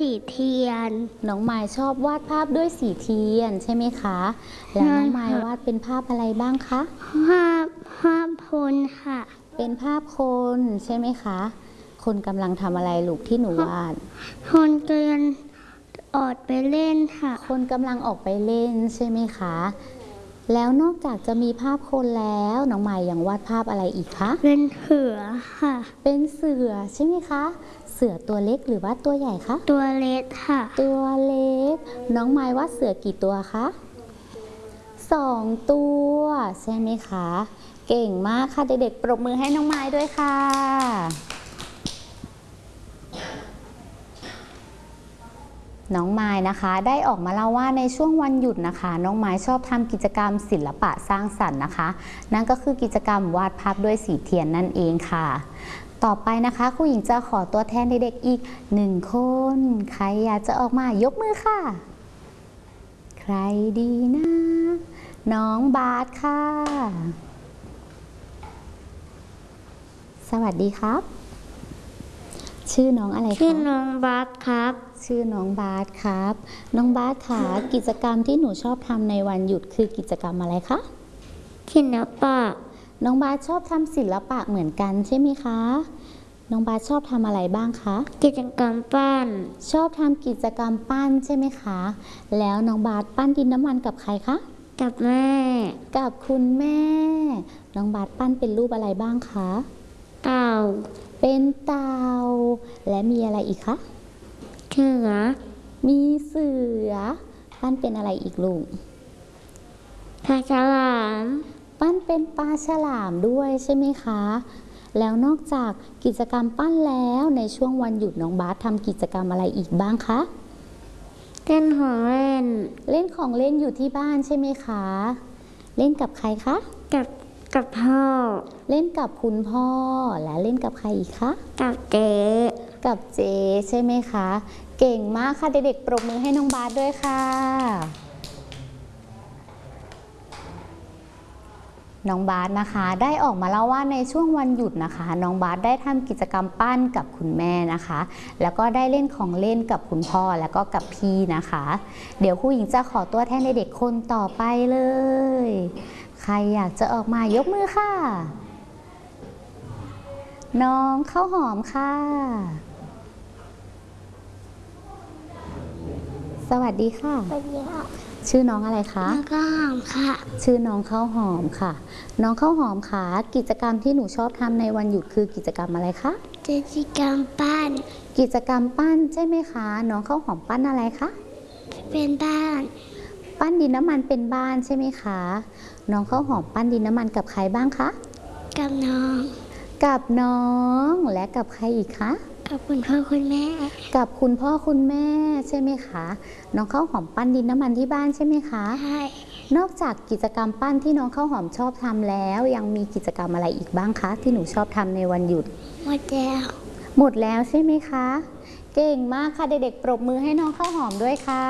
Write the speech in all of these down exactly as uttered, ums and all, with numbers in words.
สีเทียนน้องไม้ชอบวาดภาพด้วยสีเทียนใช่ไหมคะแล้วน้องไม้วาดเป็นภาพอะไรบ้างคะภาพภาพคนค่ะเป็นภาพคนใช่ไหมคะคนกำลังทำอะไรลูกที่หนูวาดคนกำลังออกไปเล่นค่ะคนกำลังออกไปเล่นใช่ไหมคะแล้วนอกจากจะมีภาพคนแล้วน้องไม้ยังวาดภาพอะไรอีกคะเป็นเสือค่ะเป็นเสือใช่ไหมคะเสือตัวเล็กหรือว่าตัวใหญ่คะตัวเล็กค่ะตัวเล็กน้องไม้วาดเสือกี่ตัวคะสองตัวใช่ไหมคะเก่งมากค่ะเด็กๆปรบมือให้น้องไม้ด้วยค่ะน้องไม้นะคะได้ออกมาเล่าว่าในช่วงวันหยุดนะคะน้องไม้ชอบทำกิจกรรมศิลปะสร้างสรรค์นะคะนั่นก็คือกิจกรรมวาดภาพด้วยสีเทียนนั่นเองค่ะต่อไปนะคะครูหญิงจะขอตัวแทนเด็กๆอีกหนึ่งคนใครอยากจะออกมายกมือค่ะใครดีนะน้องบาสค่ะสวัสดีครับชื่อน้องอะไรคะชื่อน้องบาสครับชื่อน้องบาสครับน้องบาสค่ะกิจกรรมที่หนูชอบทำในวันหยุดคือกิจกรรมอะไรคะศิลปะน้องบาสชอบทำศิลปะเหมือนกันใช่ไหมคะน้องบาสชอบทำอะไรบ้างคะกิจกรรมปั้นชอบทำกิจกรรมปั้นใช่ไหมคะแล้วน้องบาสปั้นดินน้ำมันกับใครคะกับแม่กับคุณแม่น้องบาสปั้นเป็นรูปอะไรบ้างคะเต่าเป็นเต่าและมีอะไรอีกคะเสือมีเสือปั้นเป็นอะไรอีกลูกปลาฉลามปั้นเป็นปลาฉลามด้วยใช่ไหมคะแล้วนอกจากกิจกรรมปั้นแล้วในช่วงวันหยุดน้องบาสทำกิจกรรมอะไรอีกบ้างคะเล่นของเล่นเล่นของเล่นอยู่ที่บ้านใช่ไหมคะเล่นกับใครคะกับกับพ่อเล่นกับคุณพ่อและเล่นกับใครอีกคะกับเจ๊กับเจ๊ใช่ไหมคะเก่งมากค่ะเด็กๆปรบมือให้น้องบาสด้วยค่ะน้องบาสนะคะได้ออกมาเล่าว่าในช่วงวันหยุดนะคะน้องบาสได้ทำกิจกรรมปั้นกับคุณแม่นะคะแล้วก็ได้เล่นของเล่นกับคุณพ่อแล้วก็กับพี่นะคะเดี๋ยวครูหญิงจะขอตัวแทนเด็กๆคนต่อไปเลยใครอยากจะออกมายกมือค่ะน้องข้าวหอมค่ะสวัสดีค่ะสวัสดีค่ะชื่อน้องอะไรคะน้องข้าวหอมค่ะชื่อน้องข้าวหอมค่ะน้องข้าวหอมค่ะกิจกรรมที่หนูชอบทำในวันหยุดคือกิจกรรมอะไรคะกิจกรรมปั้นกิจกรรมปั้นใช่ไหมคะน้องข้าวหอมปั้นอะไรคะเป็นบ้านปั้นดินน้ำมันเป็นบ้านใช่ไหมคะน้องข้าวหอมปั้นดินน้ำมันกับใครบ้างคะกับน้องกับน้องและกับใครอีกคะกับคุณพ่อคุณแม่กับคุณพ่อคุณแม่ใช่ไหมคะน้องข้าวหอมปั้นดินน้ำมันที่บ้านใช่ไหมคะใช่นอกจากกิจกรรมปั้นที่น้องข้าวหอมชอบทำแล้วยังมีกิจกรรมอะไรอีกบ้างคะที่หนูชอบทำในวันหยุดหมดแล้วหมดแล้วใช่ไหมคะเก่งมากค่ะเด็กๆปรบมือให้น้องข้าวหอมด้วยค่ะ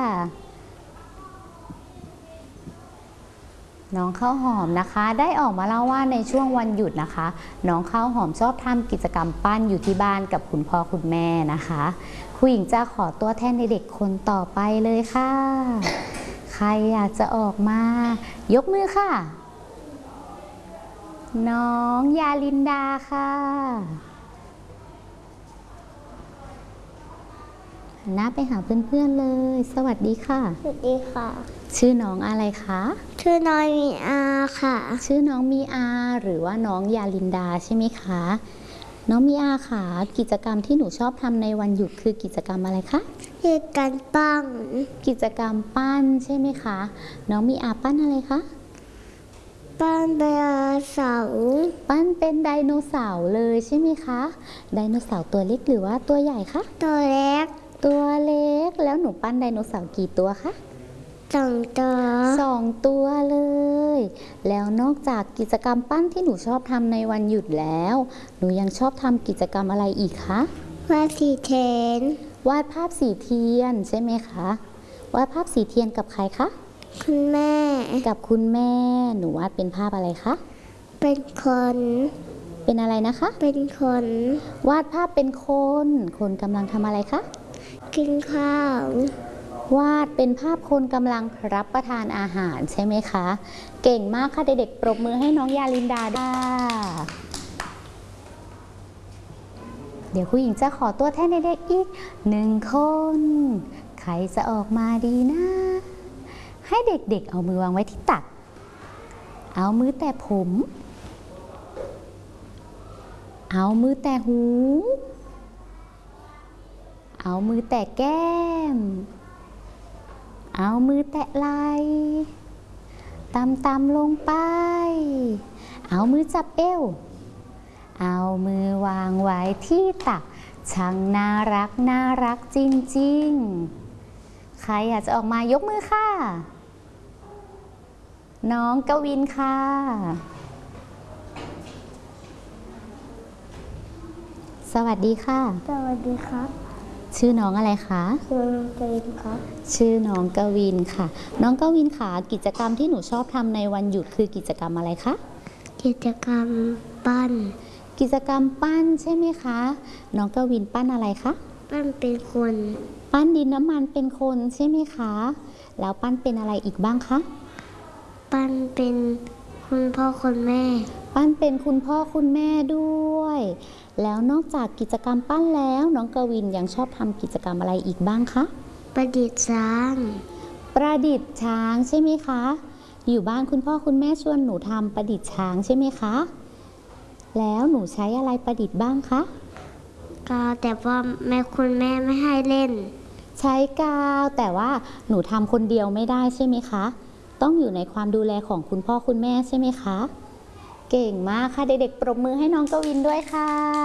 น้องข้าวหอมนะคะได้ออกมาเล่าว่าในช่วงวันหยุดนะคะน้องข้าวหอมชอบทำกิจกรรมปั้นอยู่ที่บ้านกับคุณพ่อคุณแม่นะคะครูหญิงจะขอตัวแทนเด็กๆคนต่อไปเลยค่ะใครอยากจะออกมายกมือค่ะน้องยาลินดาค่ะหน้าไปหาเพื่อนๆเลยสวัสดีค่ะสวัสดีค่ะชื่อน้องอะไรคะชื่อน้องมีอาค่ะชื่อน้องมีอาหรือว่าน้องยาลินดาใช่ไหมคะน้องมีอาค่ะกิจกรรมที่หนูชอบทำในวันหยุดคือกิจกรรมอะไรคะกิจกรรมปั้นกิจกรรมปั้นใช่ไหมคะน้องมีอาปั้นอะไรคะปั้นไดโนเสาร์ปั้นเป็นไดโนเสาร์เลยใช่ไหมคะไดโนเสาร์ตัวเล็กหรือว่าตัวใหญ่คะตัวเล็กตัวเล็กแล้วหนูปั้นไดโนเสาร์กี่ตัวคะสองตัวสองตัวเลยแล้วนอกจากกิจกรรมปั้นที่หนูชอบทำในวันหยุดแล้วหนูยังชอบทำกิจกรรมอะไรอีกคะวาดสีเทียนวาดภาพสีเทียนใช่ไหมคะวาดภาพสีเทียนกับใครคะคุณแม่กับคุณแม่หนูวาดเป็นภาพอะไรคะเป็นคนเป็นอะไรนะคะเป็นคนวาดภาพเป็นคนคนกำลังทำอะไรคะกินข้าววาดเป็นภาพคนกำลังรับประทานอาหารใช่ไหมคะ เก่งมากค่ะเด็กๆปรบมือให้น้องยาลินดาด้วยเดี๋ยวครูหญิงจะขอตัวแทนเด็กๆอีกหนึ่งคน ใครจะออกมาดีนะ ให้เด็กๆเอามือวางไว้ที่ตัก เอามือแตะผม เอามือแตะหู เอามือแตะแก้ม เอามือแตะไหล่ตำๆลงไป เอามือจับเอว เอามือวางไว้ที่ตัก ช่างน่ารักน่ารักจริงๆ ใครอยากจะออกมายกมือค่ะ น้องกวินค่ะ สวัสดีค่ะสวัสดีครับชื่อน้องอะไรคะชื่อน้องเกมครับชื่อน้องกวินค่ะ น้องกวินค่ะกิจกรรมที่หนูชอบทำในวันหยุดคือกิจกรรมอะไรคะกิจกรรมปั้นกิจกรรมปั้นใช่ไหมคะ น้องกวินปั้นอะไรคะปั้นเป็นคนปั้นดินน้ำมันเป็นคนใช่ไหมคะ แล้วปั้นเป็นอะไรอีกบ้างคะปั้นเป็นคุณพ่อคุณแม่ปั้นเป็นคุณพ่อคุณแม่ด้วย แล้วนอกจากกิจกรรมปั้นแล้วน้องกวินยังชอบทำกิจกรรมอะไรอีกบ้างคะประดิษฐ์ช้างประดิษฐ์ช้างใช่ไหมคะ อยู่บ้านคุณพ่อคุณแม่ชวนหนูทำประดิษฐ์ช้างใช่ไหมคะ แล้วหนูใช้อะไรประดิษฐ์บ้างคะกาวแต่ว่าแม่คุณแม่ไม่ให้เล่นใช้กาวแต่ว่าหนูทำคนเดียวไม่ได้ใช่ไหมคะ ต้องอยู่ในความดูแลของคุณพ่อคุณแม่ใช่ไหมคะ เก่งมากค่ะเด็กๆปรบมือให้น้องกวินด้วยค่ะ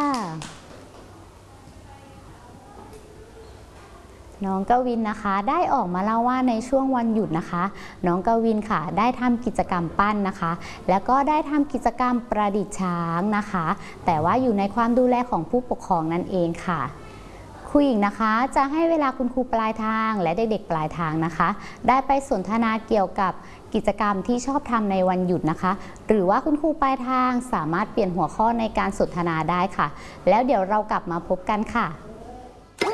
น้องกวินนะคะได้ออกมาเล่าว่าในช่วงวันหยุดนะคะ น้องกวินค่ะได้ทำกิจกรรมปั้นนะคะ แล้วก็ได้ทำกิจกรรมประดิษฐ์ช้างนะคะ แต่ว่าอยู่ในความดูแลของผู้ปกครองนั่นเองค่ะครูหญิงนะคะจะให้เวลาคุณครูปลายทางและเด็กๆปลายทางนะคะ ได้ไปสนทนาเกี่ยวกับกิจกรรมที่ชอบทำในวันหยุดนะคะ หรือว่าคุณครูปลายทางสามารถเปลี่ยนหัวข้อในการสนทนาได้ค่ะ แล้วเดี๋ยวเรากลับมาพบกันค่ะ